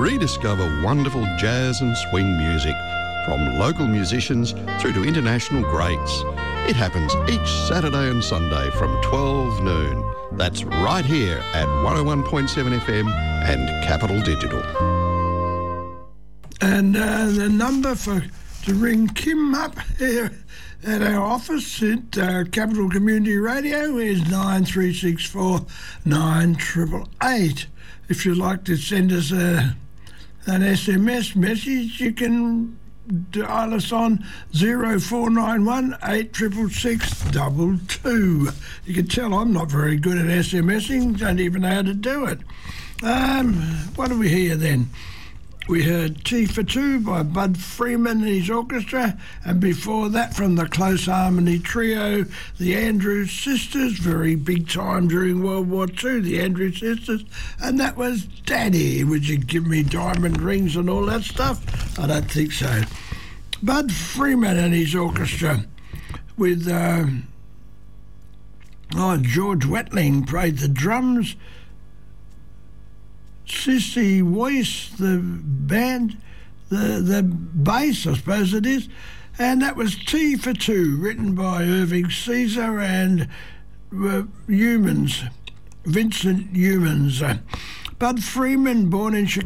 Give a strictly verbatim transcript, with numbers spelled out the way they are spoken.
rediscover wonderful jazz and swing music, from local musicians through to international greats. It happens each Saturday and Sunday from twelve noon. That's right here at one oh one point seven F M and Capital Digital. And uh, the number for to ring Kim up here at our office at uh, Capital Community Radio is nine three six four nine eight eight eight. If you'd like to send us a, an S M S message, you can dial us on zero four nine one eight six six six two two. You can tell I'm not very good at SMSing, don't even know how to do it. Um, what do we hear then? We heard Tea for Two by Bud Freeman and his orchestra, and before that from the Close Harmony Trio, the Andrews Sisters, very big time during World War Two, the Andrews Sisters, and that was Daddy, would you give me diamond rings and all that stuff? I don't think so. Bud Freeman and his orchestra with uh, oh, George Watling played the drums, Sissy Weiss, the band, the the bass, I suppose it is, and that was Tea for Two, written by Irving Caesar and uh, Humans, Vincent Humans. Uh, Bud Freeman, born in Chicago.